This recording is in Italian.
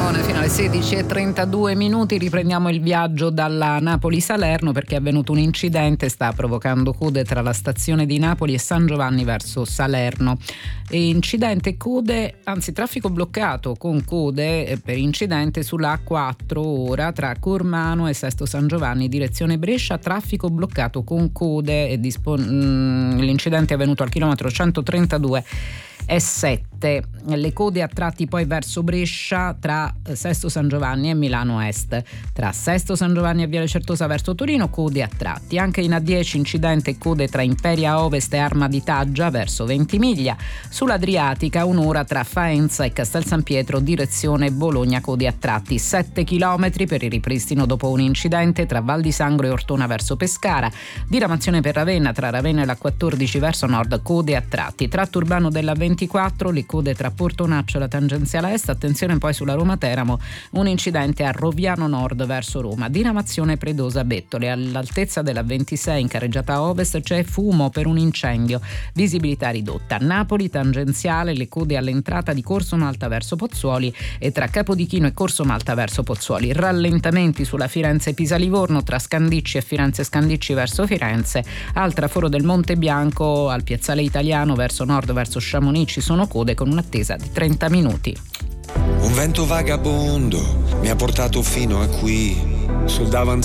Simone fino alle 16:32. Riprendiamo il viaggio dalla Napoli-Salerno, perché è avvenuto un incidente, sta provocando code tra la stazione di Napoli e San Giovanni verso Salerno. Traffico bloccato con code per incidente sulla A4 ora tra Cormano e Sesto San Giovanni direzione Brescia, traffico bloccato con code l'incidente è avvenuto al chilometro 132 e 7. Le code a tratti poi verso Brescia tra Sesto San Giovanni e Milano Est. Tra Sesto San Giovanni e Viale Certosa verso Torino code a tratti. Anche in A10 incidente e code tra Imperia Ovest e Arma di Taggia verso Ventimiglia. Sull'Adriatica un'ora tra Faenza e Castel San Pietro direzione Bologna, code a tratti. 7 chilometri per il ripristino dopo un incidente tra Val di Sangro e Ortona verso Pescara. Diramazione per Ravenna tra Ravenna e la 14 verso nord, code a tratti. Tratto urbano della 24, le code tra Portonaccio e la tangenziale est. Attenzione poi sulla Roma-Teramo, un incidente a Roviano Nord verso Roma. Diramazione Predosa Bettole. All'altezza della 26 in carreggiata ovest c'è fumo per un incendio, visibilità ridotta. Napoli tangenziale, le code all'entrata di Corso Malta verso Pozzuoli e tra Capodichino e Corso Malta verso Pozzuoli. Rallentamenti sulla Firenze-Pisa-Livorno tra Scandicci e Firenze-Scandicci verso Firenze. Al traforo del Monte Bianco al piazzale Italiano verso nord verso Chamonix ci sono code con un'attesa di 30 minuti. Un vento vagabondo mi ha portato fino a qui, sul davanzale